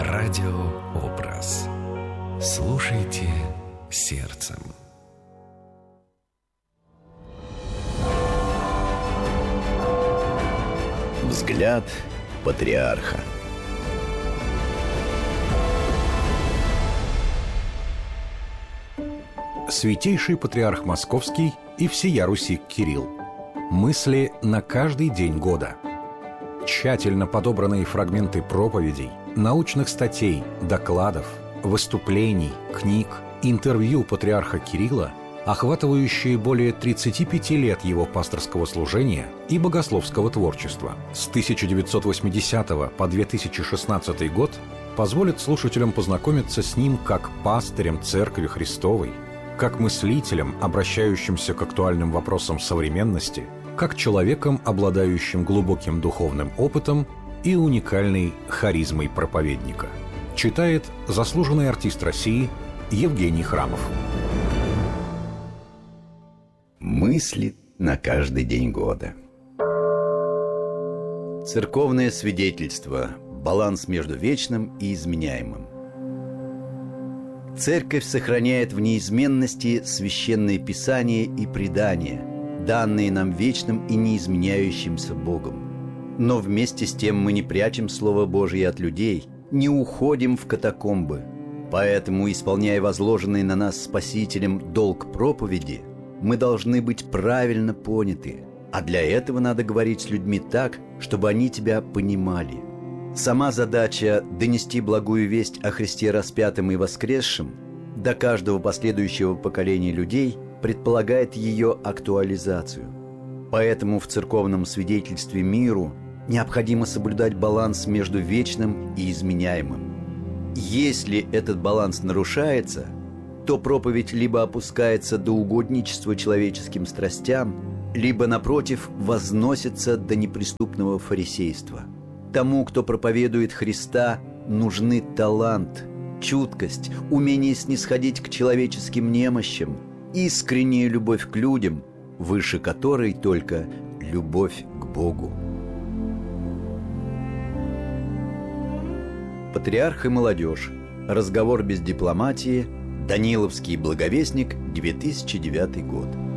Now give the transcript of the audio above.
Радиообраз. Слушайте сердцем. Взгляд патриарха. Святейший патриарх Московский и всея Руси Кирилл. Мысли на каждый день года. Тщательно подобранные фрагменты проповедей, научных статей, докладов, выступлений, книг, интервью патриарха Кирилла, охватывающие более 35 лет его пасторского служения и богословского творчества с 1980 по 2016 год, позволят слушателям познакомиться с ним как пастырем Церкви Христовой, как мыслителем, обращающимся к актуальным вопросам современности, как человеком, обладающим глубоким духовным опытом и уникальной харизмой проповедника. Читает заслуженный артист России Евгений Храмов. Мысли на каждый день года. Церковное свидетельство. Баланс между вечным и изменяемым. Церковь сохраняет в неизменности священные писания и предания, данные нам вечным и неизменяющимся Богом. Но вместе с тем мы не прячем Слово Божие от людей, не уходим в катакомбы. Поэтому, исполняя возложенный на нас Спасителем долг проповеди, мы должны быть правильно поняты, а для этого надо говорить с людьми так, чтобы они тебя понимали. Сама задача донести благую весть о Христе распятом и воскресшем до каждого последующего поколения людей предполагает ее актуализацию. Поэтому в церковном свидетельстве миру необходимо соблюдать баланс между вечным и изменяемым. Если этот баланс нарушается, то проповедь либо опускается до угодничества человеческим страстям, либо, напротив, возносится до неприступного фарисейства. Тому, кто проповедует Христа, нужны талант, чуткость, умение снисходить к человеческим немощам, искренняя любовь к людям, выше которой только любовь к Богу. Патриарх и молодежь. Разговор без дипломатии. Даниловский благовестник, 2009 год.